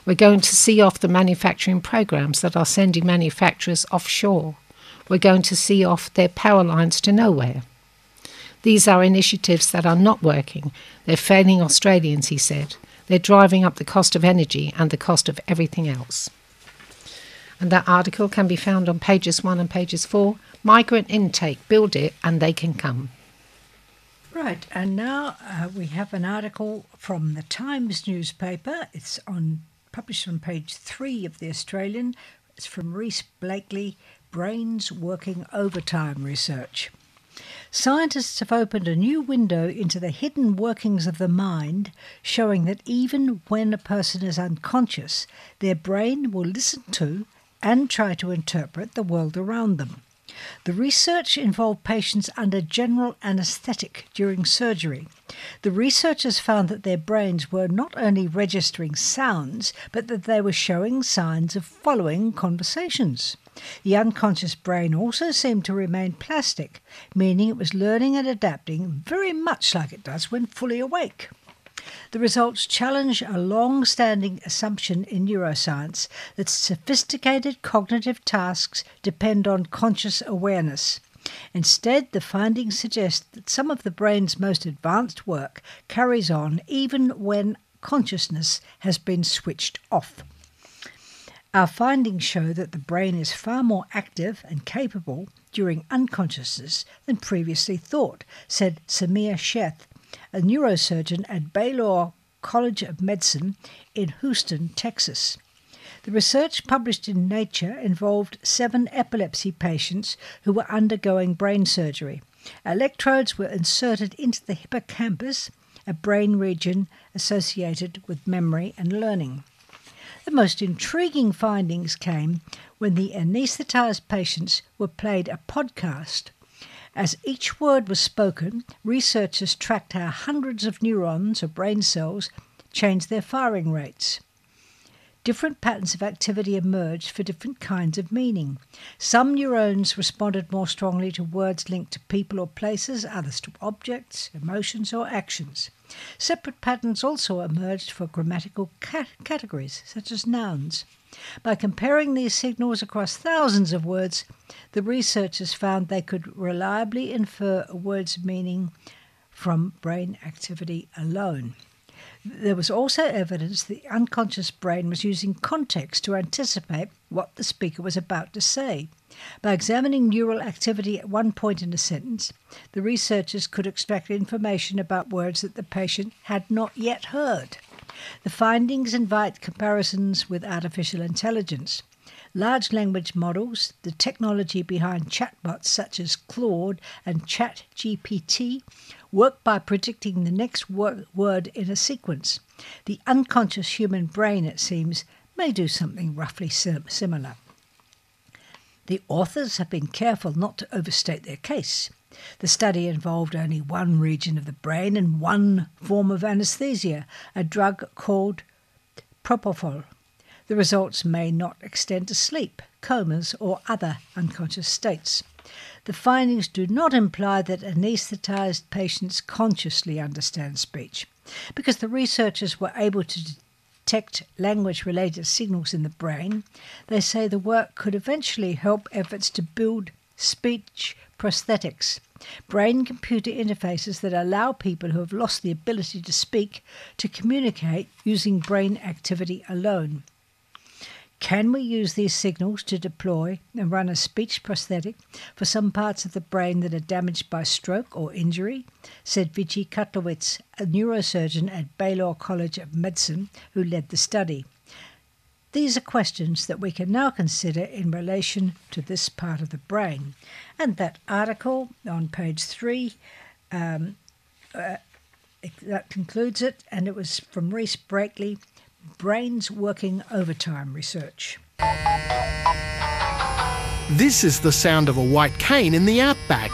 We're going to see off the manufacturing programs that are sending manufacturers offshore. We're going to see off their power lines to nowhere. These are initiatives that are not working. They're failing Australians, he said. They're driving up the cost of energy and the cost of everything else. And that article can be found on pages 1 and pages 4. Migrant intake, build it and they can come. Right, and now we have an article from the Times newspaper. It's published on page 3 of the Australian. It's from Rhys Blakely, Brains Working Overtime Research. Scientists have opened a new window into the hidden workings of the mind, showing that even when a person is unconscious, their brain will listen to and try to interpret the world around them. The research involved patients under general anaesthetic during surgery. The researchers found that their brains were not only registering sounds, but that they were showing signs of following conversations. The unconscious brain also seemed to remain plastic, meaning it was learning and adapting very much like it does when fully awake. The results challenge a long-standing assumption in neuroscience that sophisticated cognitive tasks depend on conscious awareness. Instead, the findings suggest that some of the brain's most advanced work carries on even when consciousness has been switched off. Our findings show that the brain is far more active and capable during unconsciousness than previously thought, said Samir Sheth, a neurosurgeon at Baylor College of Medicine in Houston, Texas. The research published in Nature involved 7 epilepsy patients who were undergoing brain surgery. Electrodes were inserted into the hippocampus, a brain region associated with memory and learning. The most intriguing findings came when the anaesthetised patients were played a podcast. As each word was spoken, researchers tracked how hundreds of neurons or brain cells changed their firing rates. Different patterns of activity emerged for different kinds of meaning. Some neurons responded more strongly to words linked to people or places, others to objects, emotions or actions. Separate patterns also emerged for grammatical categories, such as nouns. By comparing these signals across thousands of words, the researchers found they could reliably infer a word's meaning from brain activity alone. There was also evidence that the unconscious brain was using context to anticipate what the speaker was about to say. By examining neural activity at one point in a sentence, the researchers could extract information about words that the patient had not yet heard. The findings invite comparisons with artificial intelligence. Large language models, the technology behind chatbots such as Claude and ChatGPT, work by predicting the next word in a sequence. The unconscious human brain, it seems, may do something roughly similar. The authors have been careful not to overstate their case. The study involved only one region of the brain and one form of anaesthesia, a drug called propofol. The results may not extend to sleep, comas, or other unconscious states. The findings do not imply that anaesthetised patients consciously understand speech. Because the researchers were able to detect language-related signals in the brain, they say the work could eventually help efforts to build speech prosthetics, brain-computer interfaces that allow people who have lost the ability to speak to communicate using brain activity alone. Can we use these signals to deploy and run a speech prosthetic for some parts of the brain that are damaged by stroke or injury? Said Vichy Kutlowitz, a neurosurgeon at Baylor College of Medicine who led the study. These are questions that we can now consider in relation to this part of the brain. And that article on page 3, that concludes it, and it was from Rhys Blakely, Brains Working Overtime Research. This is the sound of a white cane in the outback.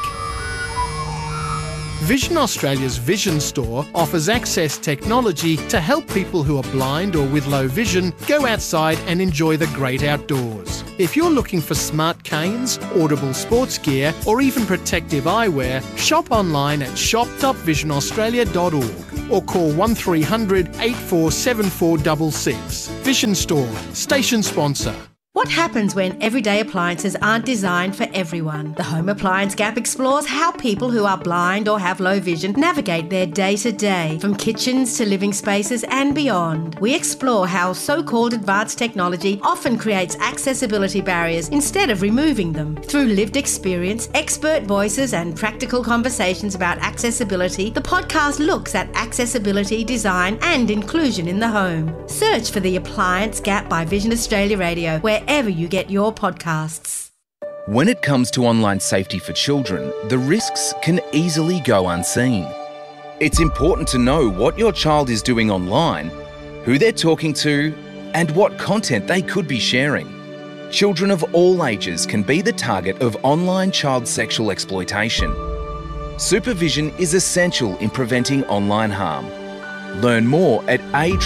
Vision Australia's Vision Store offers access technology to help people who are blind or with low vision go outside and enjoy the great outdoors. If you're looking for smart canes, audible sports gear or even protective eyewear, shop online at shop.visionaustralia.org or call 1300 847466. Vision Store, station sponsor. What happens when everyday appliances aren't designed for everyone? The Home Appliance Gap explores how people who are blind or have low vision navigate their day-to-day, from kitchens to living spaces and beyond. We explore how so-called advanced technology often creates accessibility barriers instead of removing them. Through lived experience, expert voices and practical conversations about accessibility, the podcast looks at accessibility, design and inclusion in the home. Search for The Appliance Gap by Vision Australia Radio, wherever you get your podcasts. When it comes to online safety for children, the risks can easily go unseen. It's important to know what your child is doing online, who they're talking to, and what content they could be sharing. Children of all ages can be the target of online child sexual exploitation. Supervision is essential in preventing online harm. Learn more at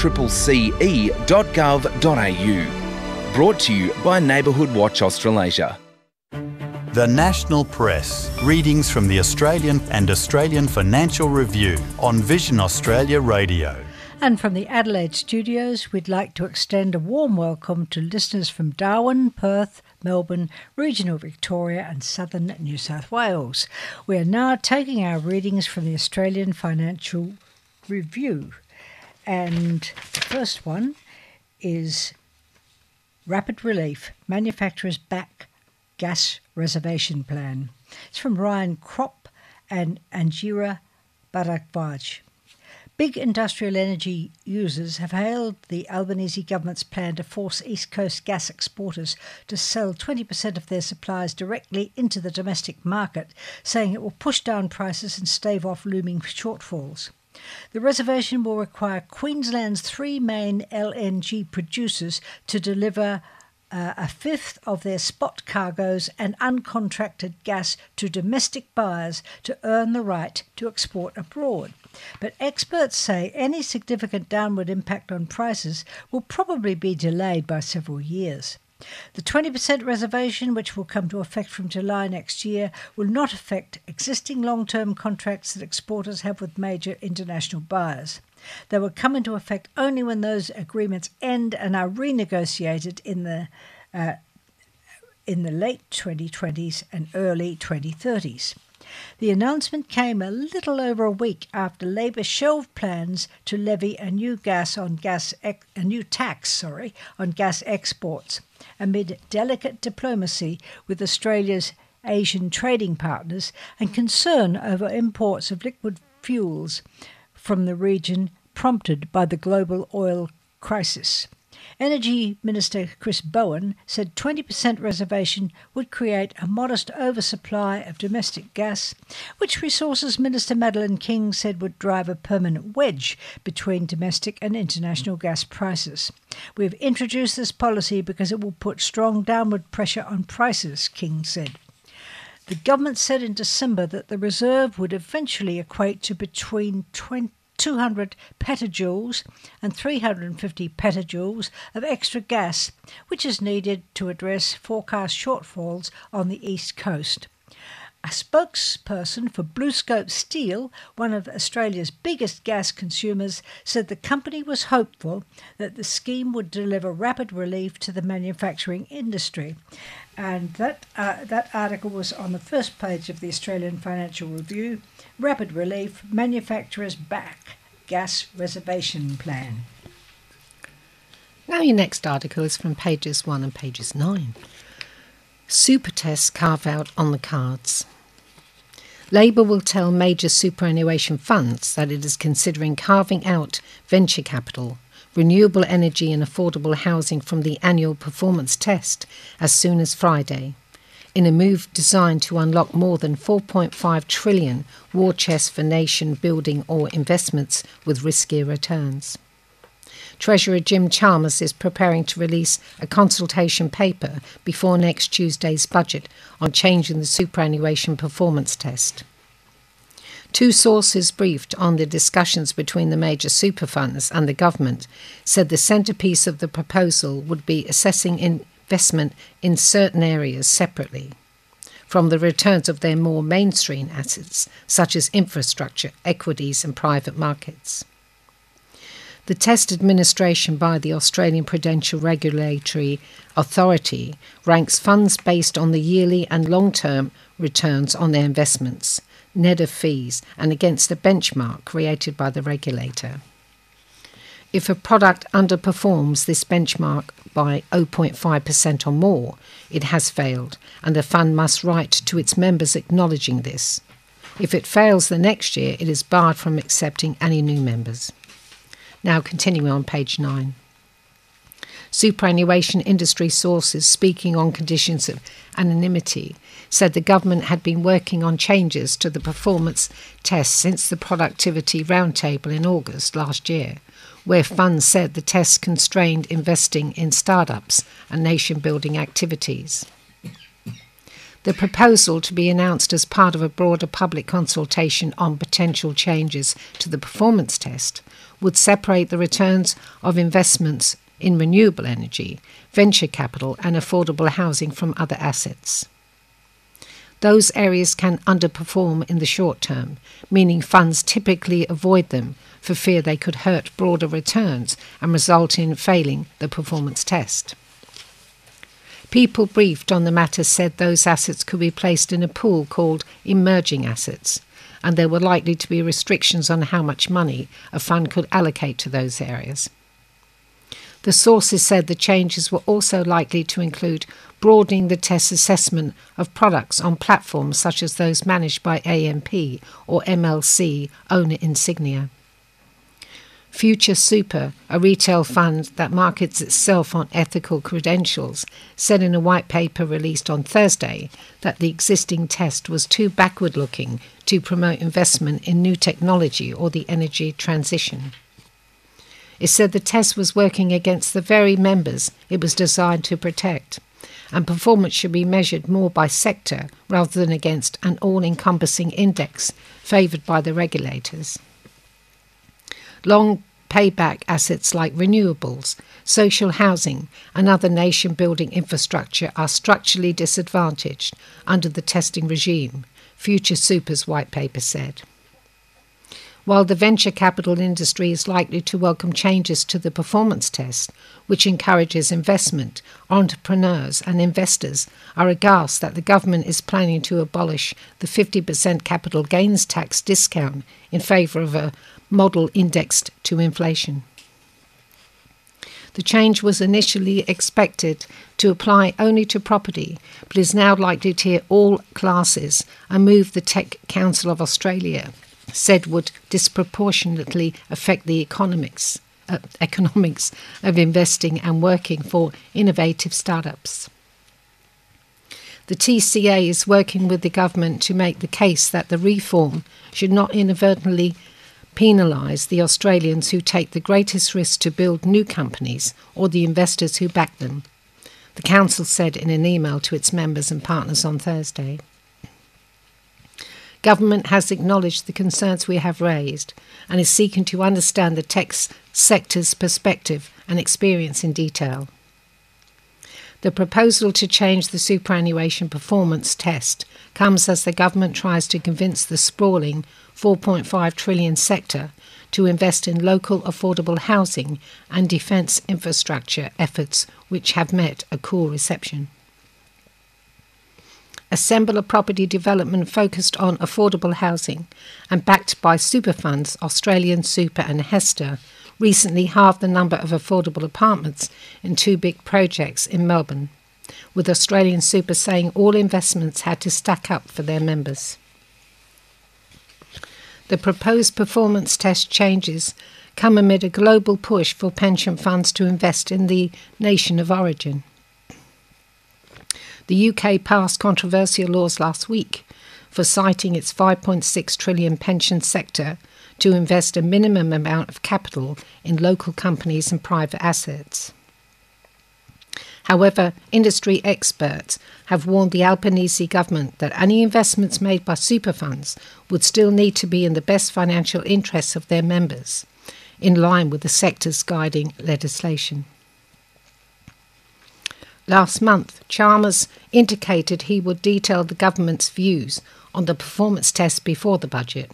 accce.gov.au. Brought to you by Neighbourhood Watch Australasia. The National Press. Readings from the Australian and Australian Financial Review on Vision Australia Radio. And from the Adelaide studios, we'd like to extend a warm welcome to listeners from Darwin, Perth, Melbourne, regional Victoria and southern New South Wales. We are now taking our readings from the Australian Financial Review. And the first one is Rapid Relief, Manufacturers Back Gas Reservation Plan. It's from Ryan Kropp and Angira Bharadwaj. Big industrial energy users have hailed the Albanese government's plan to force East Coast gas exporters to sell 20% of their supplies directly into the domestic market, saying it will push down prices and stave off looming shortfalls. The reservation will require Queensland's three main LNG producers to deliver a fifth of their spot cargoes and uncontracted gas to domestic buyers to earn the right to export abroad. But experts say any significant downward impact on prices will probably be delayed by several years. The 20% reservation, which will come to effect from July next year, will not affect existing long-term contracts that exporters have with major international buyers. They will come into effect only when those agreements end and are renegotiated in the late 2020s and early 2030s. The announcement came a little over a week after Labor shelved plans to levy a new tax on gas exports, amid delicate diplomacy with Australia's Asian trading partners and concern over imports of liquid fuels from the region prompted by the global oil crisis. Energy Minister Chris Bowen said 20% reservation would create a modest oversupply of domestic gas, which Resources Minister Madeleine King said would drive a permanent wedge between domestic and international gas prices. We've introduced this policy because it will put strong downward pressure on prices, King said. The government said in December that the reserve would eventually equate to between 200 petajoules and 350 petajoules of extra gas, which is needed to address forecast shortfalls on the East Coast. A spokesperson for BlueScope Steel, one of Australia's biggest gas consumers, said the company was hopeful that the scheme would deliver rapid relief to the manufacturing industry. And that article was on the first page of the Australian Financial Review. Rapid relief, manufacturers back gas reservation plan. Now your next article is from pages 1 and pages 9. Super tests carve out on the cards. Labor will tell major superannuation funds that it is considering carving out venture capital, renewable energy and affordable housing from the annual performance test as soon as Friday, in a move designed to unlock more than 4.5 trillion war chest for nation building or investments with riskier returns. Treasurer Jim Chalmers is preparing to release a consultation paper before next Tuesday's budget on changing the superannuation performance test. Two sources briefed on the discussions between the major super funds and the government said the centrepiece of the proposal would be assessing investment in certain areas separately from the returns of their more mainstream assets, such as infrastructure, equities and private markets. The test administration by the Australian Prudential Regulatory Authority ranks funds based on the yearly and long-term returns on their investments, net of fees, and against a benchmark created by the regulator. If a product underperforms this benchmark by 0.5% or more, it has failed, and the fund must write to its members acknowledging this. If it fails the next year, it is barred from accepting any new members. Now continuing on page 9. Superannuation industry sources speaking on conditions of anonymity said the government had been working on changes to the performance test since the Productivity Roundtable in August last year, where funds said the test constrained investing in startups and nation-building activities. The proposal, to be announced as part of a broader public consultation on potential changes to the performance test, would separate the returns of investments in renewable energy, venture capital and affordable housing from other assets. Those areas can underperform in the short term, meaning funds typically avoid them for fear they could hurt broader returns and result in failing the performance test. People briefed on the matter said those assets could be placed in a pool called emerging assets, and there were likely to be restrictions on how much money a fund could allocate to those areas. The sources said the changes were also likely to include broadening the test assessment of products on platforms such as those managed by AMP or MLC owner Insignia. Future Super, a retail fund that markets itself on ethical credentials, said in a white paper released on Thursday that the existing test was too backward-looking to promote investment in new technology or the energy transition. It said the test was working against the very members it was designed to protect, and performance should be measured more by sector rather than against an all-encompassing index favoured by the regulators. Long payback assets like renewables, social housing and other nation-building infrastructure are structurally disadvantaged under the testing regime, Future Super's white paper said. While the venture capital industry is likely to welcome changes to the performance test, which encourages investment, entrepreneurs and investors are aghast that the government is planning to abolish the 50% capital gains tax discount in favour of a model indexed to inflation. The change was initially expected to apply only to property, but is now likely to hit all classes, a move the Tech Council of Australia said would disproportionately affect the economics of investing and working for innovative startups. The TCA is working with the government to make the case that the reform should not inadvertently penalise the Australians who take the greatest risk to build new companies or the investors who back them, the Council said in an email to its members and partners on Thursday. Government has acknowledged the concerns we have raised and is seeking to understand the tech sector's perspective and experience in detail. The proposal to change the superannuation performance test comes as the government tries to convince the sprawling $4.5 trillion sector to invest in local affordable housing and defence infrastructure efforts which have met a cool reception. Assemble a property development focused on affordable housing and backed by super funds Australian Super and Hester recently halved the number of affordable apartments in two big projects in Melbourne, with Australian Super saying all investments had to stack up for their members. The proposed performance test changes come amid a global push for pension funds to invest in the nation of origin. The UK passed controversial laws last week for citing its $5.6 trillion pension sector to invest a minimum amount of capital in local companies and private assets. However, industry experts have warned the Albanese government that any investments made by super funds would still need to be in the best financial interests of their members, in line with the sector's guiding legislation. Last month, Chalmers indicated he would detail the government's views on the performance test before the budget.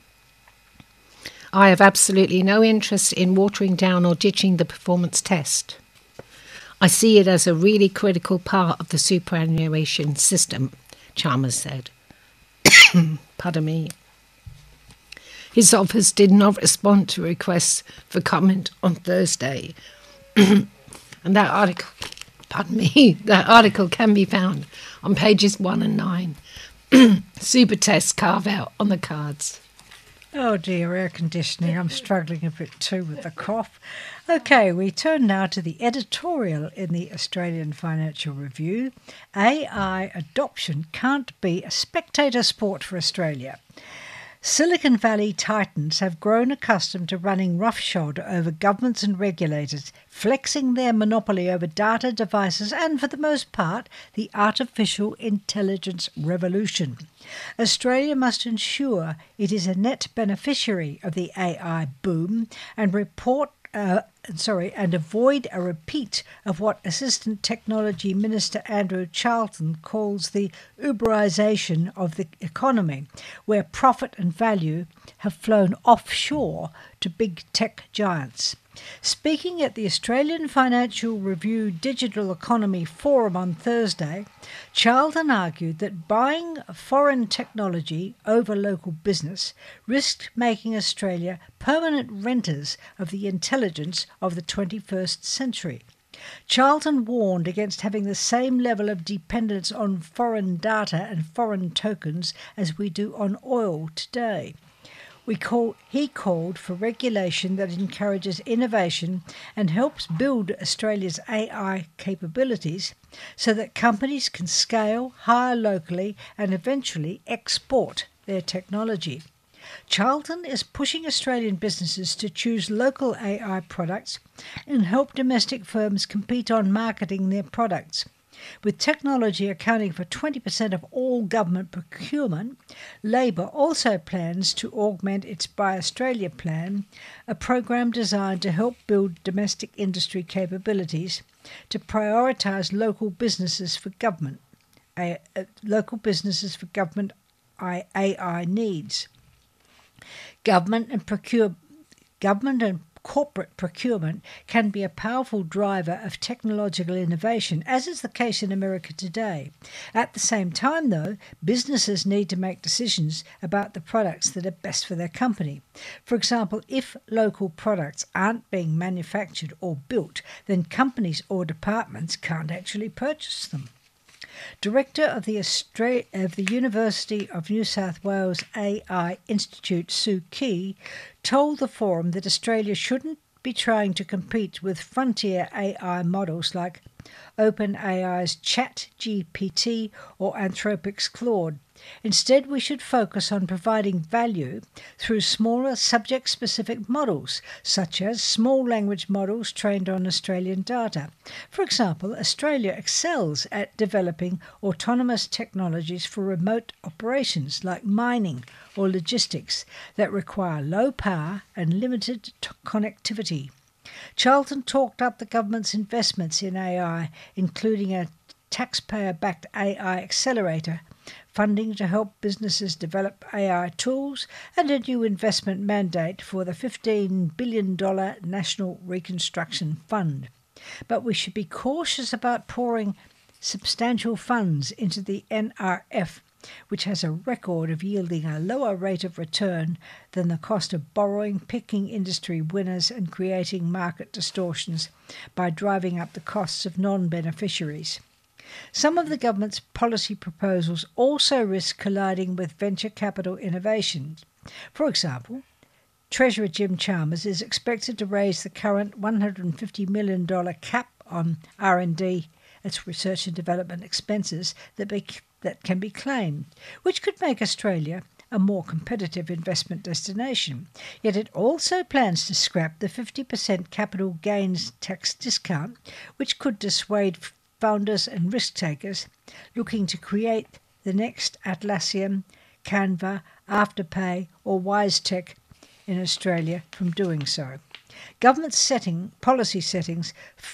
I have absolutely no interest in watering down or ditching the performance test. I see it as a really critical part of the superannuation system, Chalmers said. Pardon me. His office did not respond to requests for comment on Thursday. And that article, that article can be found on pages 1 and 9. Super test carve out on the cards. Oh dear, air conditioning. I'm struggling a bit too with the cough. Okay, we turn now to the editorial in the Australian Financial Review. AI adoption can't be a spectator sport for Australia. Silicon Valley titans have grown accustomed to running roughshod over governments and regulators, flexing their monopoly over data devices and, for the most part, the artificial intelligence revolution. Australia must ensure it is a net beneficiary of the AI boom and avoid a repeat of what Assistant Technology Minister Andrew Charlton calls the Uberisation of the economy, where profit and value have flown offshore to big tech giants. Speaking at the Australian Financial Review Digital Economy Forum on Thursday, Charlton argued that buying foreign technology over local business risked making Australia permanent renters of the intelligence of the 21st century. Charlton warned against having the same level of dependence on foreign data and foreign tokens as we do on oil today. He called for regulation that encourages innovation and helps build Australia's AI capabilities so that companies can scale, hire locally and eventually export their technology. Charlton is pushing Australian businesses to choose local AI products and help domestic firms compete on marketing their products. With technology accounting for 20% of all government procurement, Labor also plans to augment its Buy Australia plan, a program designed to help build domestic industry capabilities to prioritise local businesses for government AI needs. Government and corporate procurement can be a powerful driver of technological innovation, as is the case in America today. At the same time, though, businesses need to make decisions about the products that are best for their company. For example, if local products aren't being manufactured or built, then companies or departments can't actually purchase them. Director of the University of New South Wales AI Institute, Sue Key, told the forum that Australia shouldn't be trying to compete with frontier AI models like OpenAI's ChatGPT or Anthropic's Claude. Instead, we should focus on providing value through smaller subject-specific models, such as small language models trained on Australian data. For example, Australia excels at developing autonomous technologies for remote operations like mining or logistics that require low power and limited connectivity. Charlton talked up the government's investments in AI, including a taxpayer-backed AI accelerator, funding to help businesses develop AI tools, and a new investment mandate for the $15 billion National Reconstruction Fund. But we should be cautious about pouring substantial funds into the NRF, which has a record of yielding a lower rate of return than the cost of borrowing, picking industry winners and creating market distortions by driving up the costs of non-beneficiaries. Some of the government's policy proposals also risk colliding with venture capital innovations. For example, Treasurer Jim Chalmers is expected to raise the current $150 million cap on R&D, that's research and development expenses, that can be claimed, which could make Australia a more competitive investment destination. Yet it also plans to scrap the 50% capital gains tax discount, which could dissuade founders and risk takers looking to create the next Atlassian, Canva, Afterpay or WiseTech in Australia from doing so. Government policy settings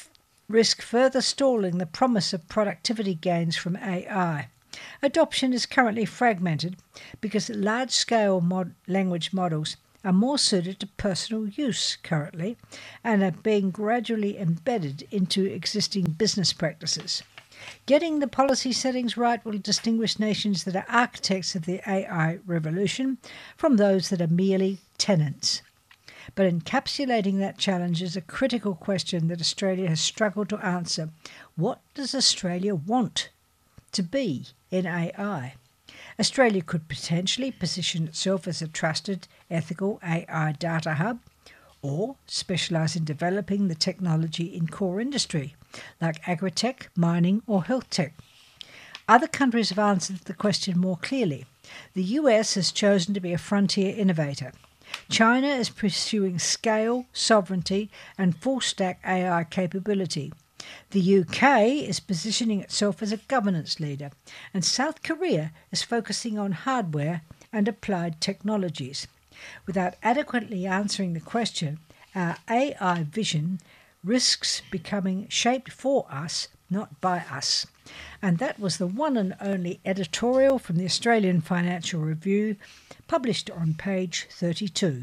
risk further stalling the promise of productivity gains from AI. Adoption is currently fragmented because large-scale language models are more suited to personal use currently and are being gradually embedded into existing business practices. Getting the policy settings right will distinguish nations that are architects of the AI revolution from those that are merely tenants. But encapsulating that challenge is a critical question that Australia has struggled to answer. What does Australia want to be in AI? Australia could potentially position itself as a trusted, ethical AI data hub, or specialise in developing the technology in core industry, like agritech, mining or health tech. Other countries have answered the question more clearly. The US has chosen to be a frontier innovator. China is pursuing scale, sovereignty and full-stack AI capability. The UK is positioning itself as a governance leader, and South Korea is focusing on hardware and applied technologies. Without adequately answering the question, our AI vision risks becoming shaped for us, not by us. And that was the one and only editorial from the Australian Financial Review, published on page 32.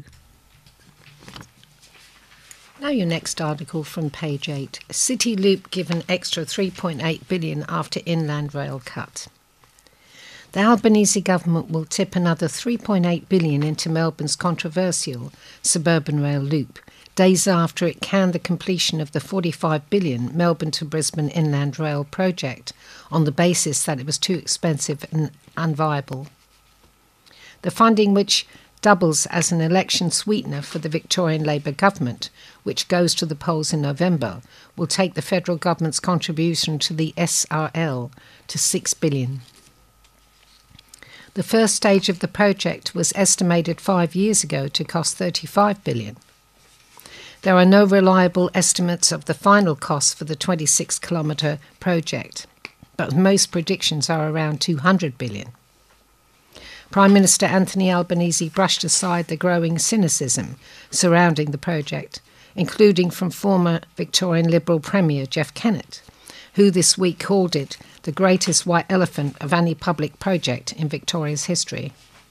Now your next article from page 8. City Loop given extra $3.8 billion after Inland Rail cut. The Albanese government will tip another $3.8 billion into Melbourne's controversial suburban rail loop, days after it canned the completion of the $45 billion Melbourne to Brisbane Inland Rail project on the basis that it was too expensive and unviable. The funding, which doubles as an election sweetener for the Victorian Labor government, which goes to the polls in November, will take the federal government's contribution to the SRL to $6 billion. The first stage of the project was estimated 5 years ago to cost $35 billion. There are no reliable estimates of the final cost for the 26-kilometre project, but most predictions are around $200 billion. Prime Minister Anthony Albanese brushed aside the growing cynicism surrounding the project, including from former Victorian Liberal Premier Jeff Kennett, who this week called it the greatest white elephant of any public project in Victoria's history.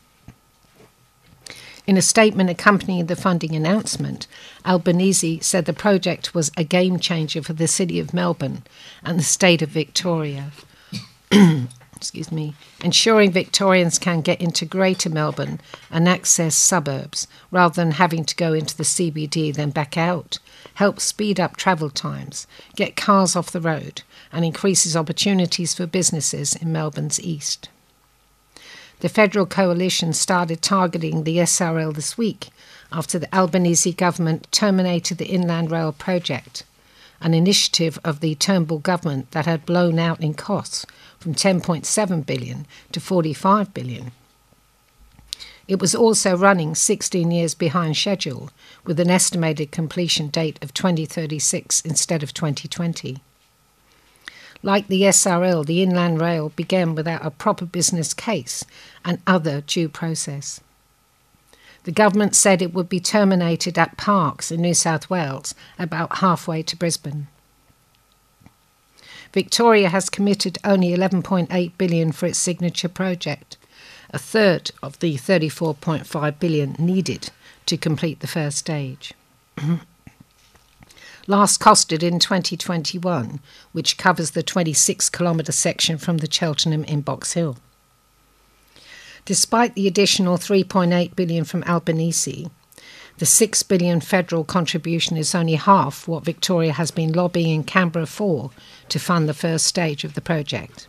In a statement accompanying the funding announcement, Albanese said the project was a game changer for the City of Melbourne and the state of Victoria. Ensuring Victorians can get into Greater Melbourne and access suburbs rather than having to go into the CBD then back out, helps speed up travel times, get cars off the road and increases opportunities for businesses in Melbourne's east. The federal coalition started targeting the SRL this week after the Albanese government terminated the Inland Rail project, an initiative of the Turnbull government that had blown out in costs from $10.7 billion to $45 billion. It was also running 16 years behind schedule, with an estimated completion date of 2036 instead of 2020. Like the SRL, the Inland Rail began without a proper business case and other due process. The government said it would be terminated at Parkes in New South Wales, about halfway to Brisbane. Victoria has committed only $11.8 billion for its signature project, a third of the $34.5 billion needed to complete the first stage. Last costed in 2021, which covers the 26-kilometre section from the Cheltenham in Box Hill. Despite the additional $3.8 billion from Albanese, the $6 billion federal contribution is only half what Victoria has been lobbying in Canberra for to fund the first stage of the project.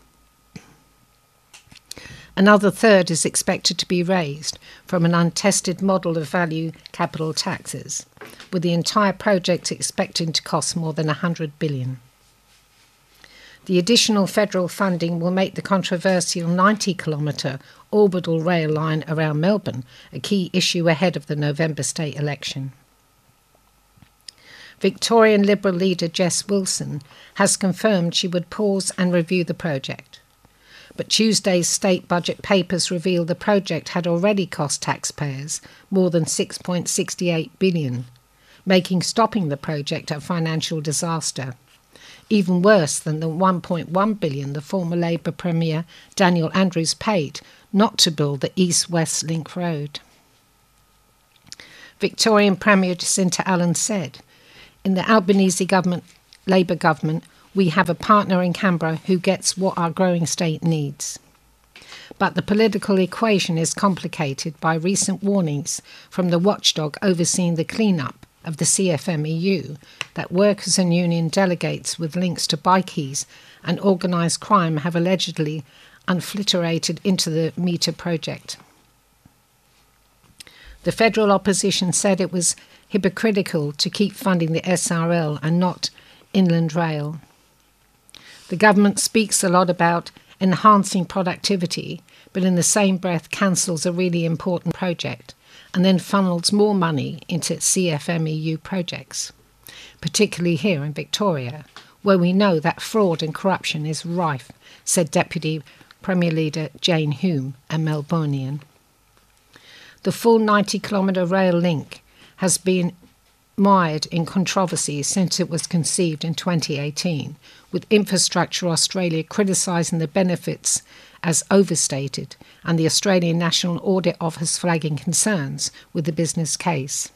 Another third is expected to be raised from an untested model of value capital taxes, with the entire project expecting to cost more than $100 billion. The additional federal funding will make the controversial 90-kilometre orbital rail line around Melbourne a key issue ahead of the November state election. Victorian Liberal leader Jess Wilson has confirmed she would pause and review the project. But Tuesday's state budget papers revealed the project had already cost taxpayers more than $6.68 billion, making stopping the project a financial disaster. even worse than the $1.1 billion the former Labour Premier Daniel Andrews paid not to build the East-West Link Road. Victorian Premier Jacinta Allen said, "In the Albanese Labour government, we have a partner in Canberra who gets what our growing state needs." But the political equation is complicated by recent warnings from the watchdog overseeing the clean-up of the CFMEU that workers and union delegates with links to bikies and organised crime have allegedly infiltrated into the meter project. The federal opposition said it was hypocritical to keep funding the SRL and not Inland Rail. The government speaks a lot about enhancing productivity, but in the same breath cancels a really important project and then funnels more money into CFMEU projects, particularly here in Victoria, where we know that fraud and corruption is rife, said Deputy Premier Leader Jane Hume, a Melbourneian. The full 90-kilometre rail link has been mired in controversy since it was conceived in 2018, with Infrastructure Australia criticising the benefits as overstated and the Australian National Audit Office flagging concerns with the business case.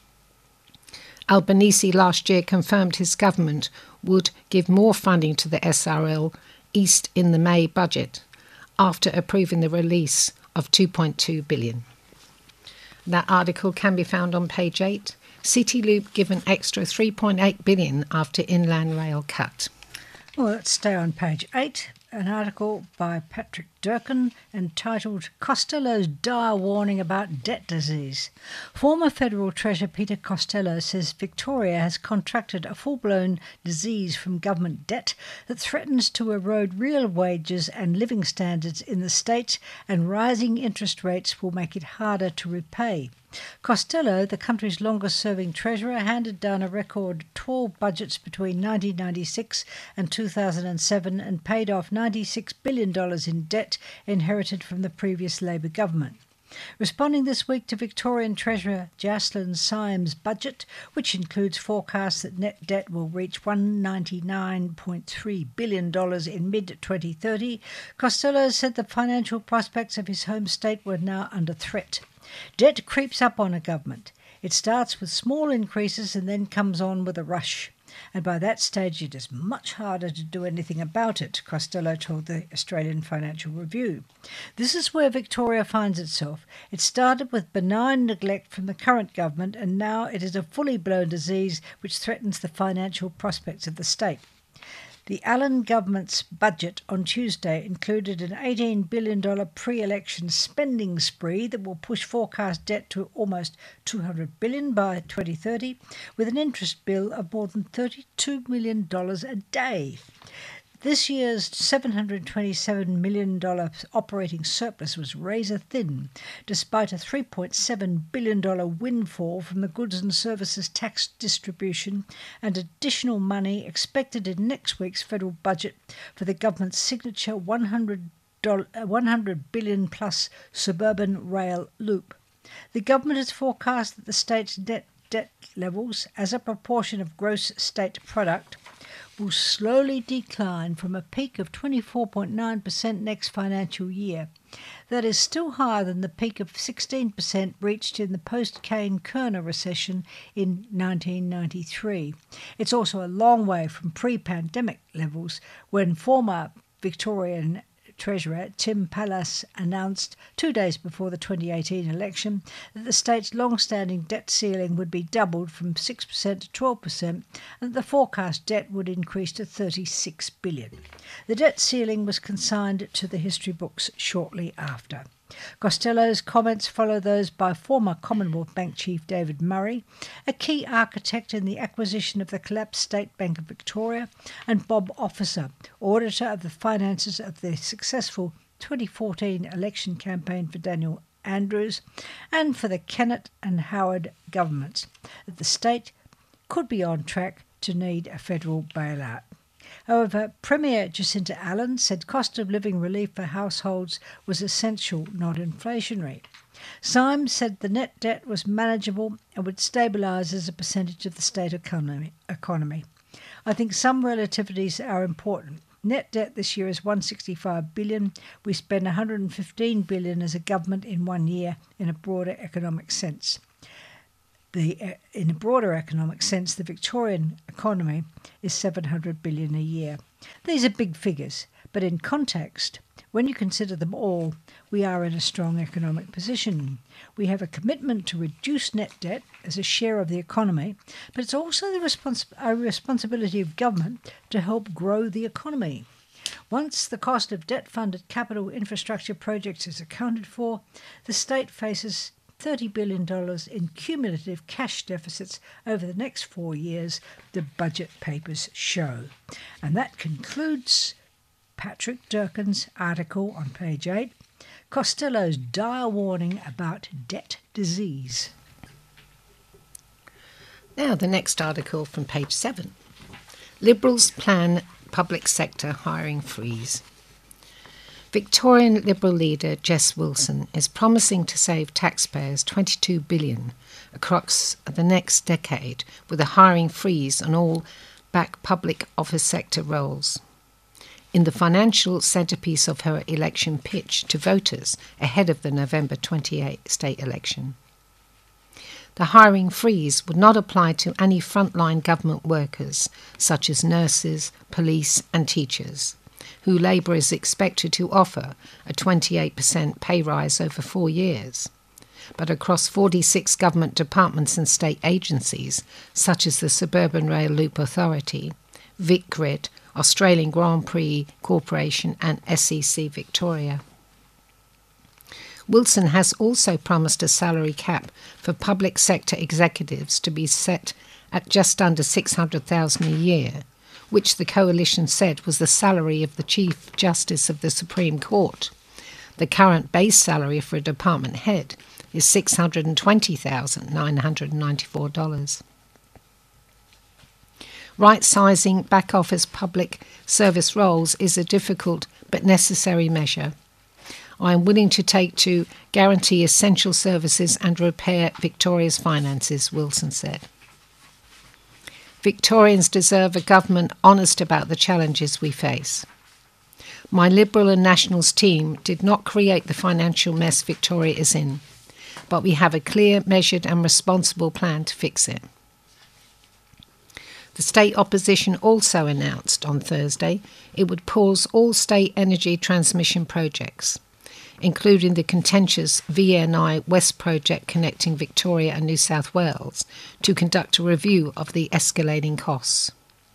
Albanese last year confirmed his government would give more funding to the SRL East in the May budget after approving the release of $2.2 billion. That article can be found on page 8. Cityloop given extra $3.8 billion after Inland Rail cut. Well, let's stay on page 8. An article by Patrick Durkin entitled Costello's Dire Warning About Debt Disease. Former Federal Treasurer Peter Costello says Victoria has contracted a full-blown disease from government debt that threatens to erode real wages and living standards in the state, and rising interest rates will make it harder to repay. Costello, the country's longest-serving treasurer, handed down a record 12 budgets between 1996 and 2007 and paid off $96 billion in debt inherited from the previous Labor government. Responding this week to Victorian Treasurer Jaslyn Symes' budget, which includes forecasts that net debt will reach $199.3 billion in mid-2030, Costello said the financial prospects of his home state were now under threat. Debt creeps up on a government. It starts with small increases and then comes on with a rush. And by that stage it is much harder to do anything about it, Costello told the Australian Financial Review. This is where Victoria finds itself. It started with benign neglect from the current government, and now it is a fully blown disease which threatens the financial prospects of the state. The Allen government's budget on Tuesday included an $18 billion pre-election spending spree that will push forecast debt to almost $200 billion by 2030, with an interest bill of more than $32 million a day. This year's $727 million operating surplus was razor-thin, despite a $3.7 billion windfall from the goods and services tax distribution and additional money expected in next week's federal budget for the government's signature $100 billion-plus suburban rail loop. The government has forecast that the state's debt levels, as a proportion of gross state product, will slowly decline from a peak of 24.9% next financial year. That is still higher than the peak of 16% reached in the post-Kane-Kerner recession in 1993. It's also a long way from pre-pandemic levels, when former Victorian Treasurer Tim Pallas announced 2 days before the 2018 election that the state's long-standing debt ceiling would be doubled from 6% to 12%, and that the forecast debt would increase to $36 billion. The debt ceiling was consigned to the history books shortly after. Costello's comments follow those by former Commonwealth Bank Chief David Murray, a key architect in the acquisition of the collapsed State Bank of Victoria, and Bob Officer, auditor of the finances of the successful 2014 election campaign for Daniel Andrews and for the Kennett and Howard governments, that the state could be on track to need a federal bailout. However, Premier Jacinta Allen said cost of living relief for households was essential, not inflationary. Symes said the net debt was manageable and would stabilise as a percentage of the state economy. I think some relativities are important. Net debt this year is 165 billion. We spend 115 billion as a government in 1 year in a broader economic sense. In a broader economic sense, the Victorian economy is 700 billion a year. These are big figures, but in context, when you consider them all, we are in a strong economic position. We have a commitment to reduce net debt as a share of the economy, but it's also a responsibility of government to help grow the economy. Once the cost of debt-funded capital infrastructure projects is accounted for, the state faces $30 billion in cumulative cash deficits over the next 4 years, the budget papers show. And that concludes Patrick Durkin's article on page 8, Costello's dire warning about debt disease. Now the next article from page 7. Liberals plan public sector hiring freeze. Victorian Liberal leader Jess Wilson is promising to save taxpayers $22 billion across the next decade with a hiring freeze on all back public office sector roles. In the financial centrepiece of her election pitch to voters ahead of the November 28 state election. The hiring freeze would not apply to any frontline government workers, such as nurses, police and teachers, who Labour is expected to offer a 28% pay rise over 4 years, but across 46 government departments and state agencies, such as the Suburban Rail Loop Authority, VicGrid, Australian Grand Prix Corporation and SEC Victoria. Wilson has also promised a salary cap for public sector executives to be set at just under $600,000 a year, which the coalition said was the salary of the Chief Justice of the Supreme Court. The current base salary for a department head is $620,994. Right-sizing back-office public service roles is a difficult but necessary measure. I am willing to take to guarantee essential services and repair Victoria's finances, Wilson said. Victorians deserve a government honest about the challenges we face. My Liberal and Nationals team did not create the financial mess Victoria is in, but we have a clear, measured and responsible plan to fix it. The state opposition also announced on Thursday it would pause all state energy transmission projects, including the contentious VNI West project connecting Victoria and New South Wales, to conduct a review of the escalating costs.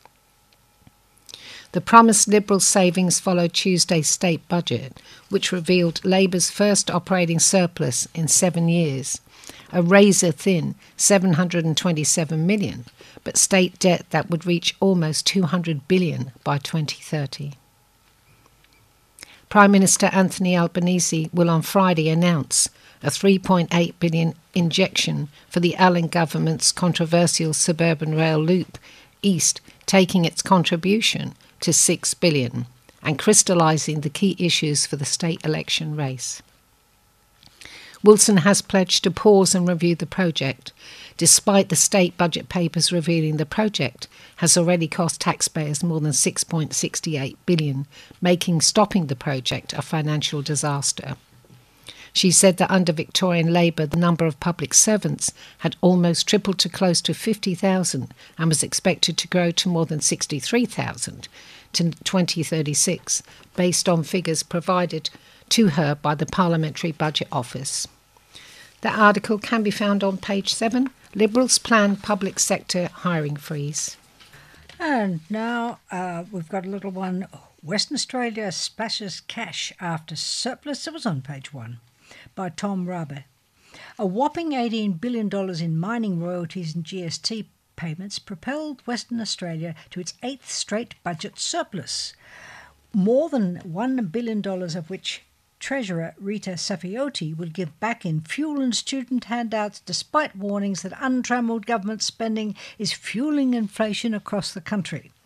The promised Liberal savings followed Tuesday's state budget, which revealed Labour's first operating surplus in 7 years, a razor-thin $727 million, but state debt that would reach almost $200 billion by 2030. Prime Minister Anthony Albanese will on Friday announce a $3.8 billion injection for the Allen government's controversial Suburban Rail Loop East, taking its contribution to $6 billion and crystallising the key issues for the state election race. Wilson has pledged to pause and review the project, despite the state budget papers revealing the project has already cost taxpayers more than $6.68 billion, making stopping the project a financial disaster. She said that under Victorian Labour, the number of public servants had almost tripled to close to 50,000 and was expected to grow to more than 63,000 to 2036, based on figures provided to her by the Parliamentary Budget Office. The article can be found on page 7, Liberals plan public sector hiring freeze. And now we've got a little one, Western Australia splashes cash after surplus. It was on page 1 by Tom Rabe. A whopping $18 billion in mining royalties and GST payments propelled Western Australia to its 8th straight budget surplus, more than $1 billion of which Treasurer Rita Saffioti will give back in fuel and student handouts, despite warnings that untramelled government spending is fuelling inflation across the country.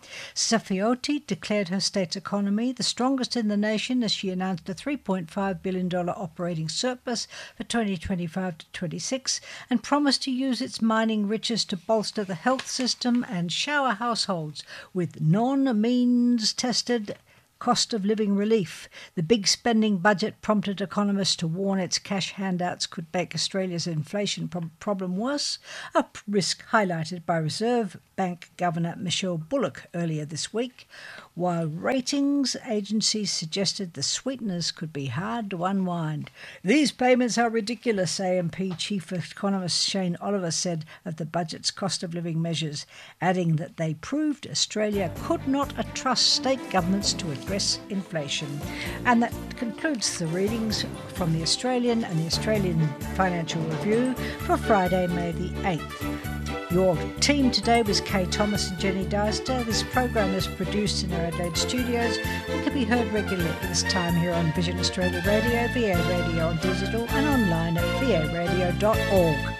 Saffioti declared her state's economy the strongest in the nation as she announced a $3.5 billion operating surplus for 2025 to 26 and promised to use its mining riches to bolster the health system and shower households with non-means-tested cost of living relief. The big spending budget prompted economists to warn its cash handouts could make Australia's inflation problem worse, a risk highlighted by Reserve Bank Governor Michelle Bullock earlier this week, while ratings agencies suggested the sweeteners could be hard to unwind. These payments are ridiculous, AMP Chief Economist Shane Oliver said of the budget's cost of living measures, adding that they proved Australia could not trust state governments to address inflation. And that concludes the readings from the Australian and the Australian Financial Review for Friday, May the 8th. Your team today was Kay Thomas and Jenny Deister. This program is produced in our Adelaide studios and can be heard regularly at this time here on Vision Australia Radio, VA Radio on digital and online at varadio.org.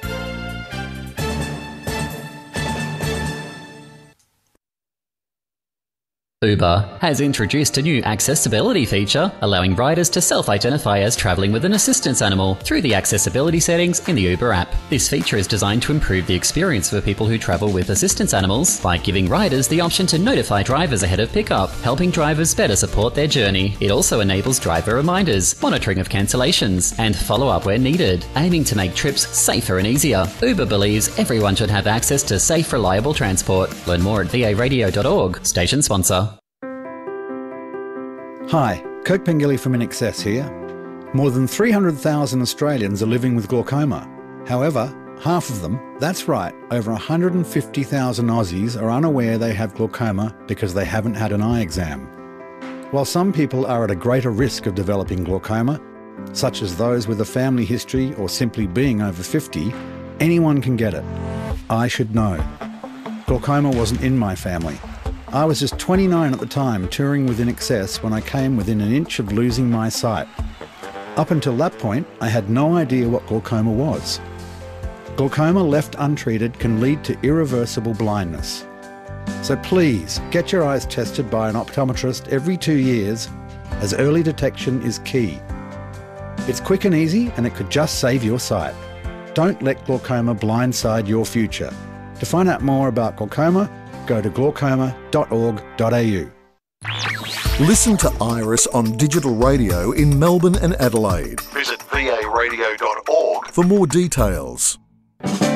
Uber has introduced a new accessibility feature, allowing riders to self-identify as travelling with an assistance animal through the accessibility settings in the Uber app. This feature is designed to improve the experience for people who travel with assistance animals by giving riders the option to notify drivers ahead of pickup, helping drivers better support their journey. It also enables driver reminders, monitoring of cancellations, and follow-up where needed, aiming to make trips safer and easier. Uber believes everyone should have access to safe, reliable transport. Learn more at varadio.org. Station sponsor. Hi, Kirk Pengilly from InXS here. More than 300,000 Australians are living with glaucoma. However, half of them, that's right, over 150,000 Aussies are unaware they have glaucoma because they haven't had an eye exam. While some people are at a greater risk of developing glaucoma, such as those with a family history or simply being over 50, anyone can get it. I should know. Glaucoma wasn't in my family. I was just 29 at the time, touring with InXS when I came within an inch of losing my sight. Up until that point, I had no idea what glaucoma was. Glaucoma left untreated can lead to irreversible blindness. So please, get your eyes tested by an optometrist every 2 years, as early detection is key. It's quick and easy, and it could just save your sight. Don't let glaucoma blindside your future. To find out more about glaucoma, go to glaucoma.org.au. Listen to Iris on digital radio in Melbourne and Adelaide. Visit varadio.org for more details.